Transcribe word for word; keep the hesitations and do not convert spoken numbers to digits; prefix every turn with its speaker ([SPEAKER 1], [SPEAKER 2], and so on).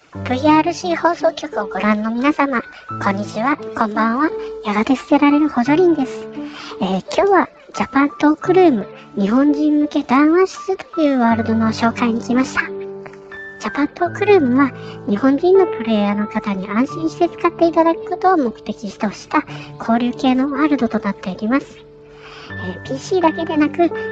[SPEAKER 1] ブイアールシー 放送局をご覧の皆様、こんにちは、こんばんは。やがて捨てられる補助輪です。えー、今日はジャパントークルーム日本人向け談話室というワールドの紹介に来ました。ジャパントークルームは日本人のプレイヤーの方に安心して使っていただくことを目的とした交流系のワールドとなっております。えー、ピーシー だけでなく